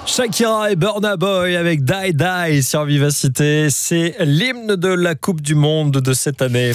Shakira et Burna Boy avec Die Die sur Vivacité. C'est l'hymne de la Coupe du Monde de cette année.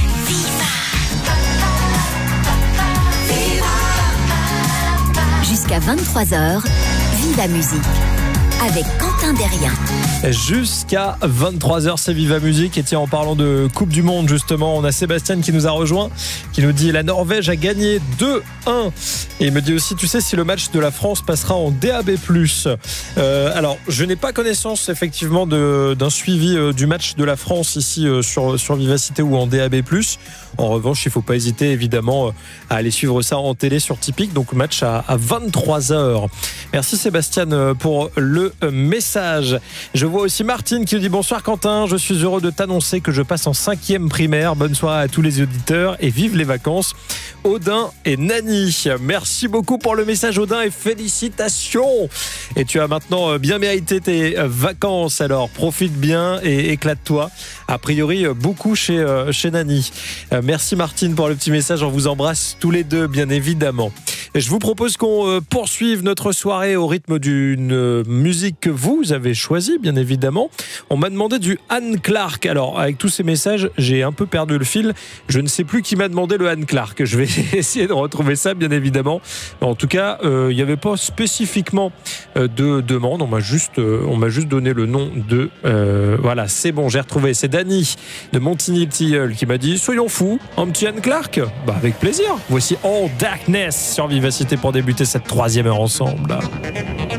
Jusqu'à 23h, Viva Musique avec Quentin Derrien. Jusqu'à 23h, c'est Viva Musique. Et tiens, en parlant de Coupe du Monde, justement, on a Sébastien qui nous a rejoint, qui nous dit la Norvège a gagné 2-1. Et il me dit aussi, tu sais si le match de la France passera en DAB+. Alors, je n'ai pas connaissance effectivement d'un suivi du match de la France ici sur Vivacité ou en DAB+. En revanche, il ne faut pas hésiter évidemment à aller suivre ça en télé sur Tipeee. Donc match à 23h. Merci Sébastien pour le message. Je vois aussi Martine qui nous dit bonsoir Quentin, je suis heureux de t'annoncer que je passe en 5e primaire. Bonne soirée à tous les auditeurs et vive les vacances. Odin et Nani. Merci beaucoup pour le message Odin et félicitations. Et tu as maintenant bien mérité tes vacances, alors profite bien et éclate-toi. A priori beaucoup chez Nani. Merci Martine pour le petit message, on vous embrasse tous les deux bien évidemment. Et je vous propose qu'on poursuive notre soirée au rythme d'une musique que vous avez choisie bien évidemment. On m'a demandé du Anne Clark. Alors avec tous ces messages, j'ai un peu perdu le fil. Je ne sais plus qui m'a demandé le Anne Clark. Je vais essayer de retrouver ça bien évidemment. En tout cas, il n'y avait pas spécifiquement de demande. On m'a juste donné le nom de... voilà, c'est bon, j'ai retrouvé. C'est Dany de Montigny-le-Tilleul qui m'a dit soyons fous, un petit Anne Clark. Bah avec plaisir. Voici All Darkness sur Vivacité pour débuter cette 3e heure ensemble.